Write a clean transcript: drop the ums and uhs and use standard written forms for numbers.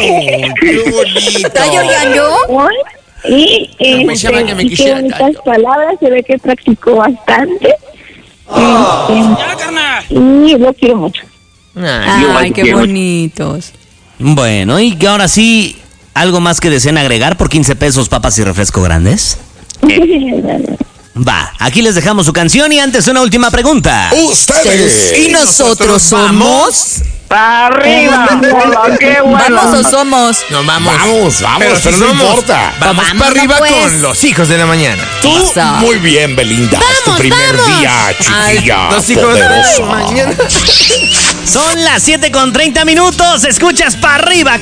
¡Qué bonito! ¿Está llorando? Y me llama que me qué quisiera bonitas callo. palabras, se ve que practicó bastante. Y lo quiero mucho. Ay, qué bonitos. Bueno, y que ahora sí, ¿algo más que deseen agregar por 15 pesos papas y refresco grandes? Va, aquí les dejamos su canción y antes una última pregunta. Ustedes. ¿Y nosotros somos? ¡Para arriba! ¡Qué bueno! ¿Vamos o somos? No, vamos. Vamos, pero no importa. Vamos Vamos, para arriba pues. con los hijos de la mañana. Tú, Eso. muy bien, Belinda. Es tu primer día, chiquilla. Los hijos de la poderosa. mañana. Son las 7:30. Escuchas para arriba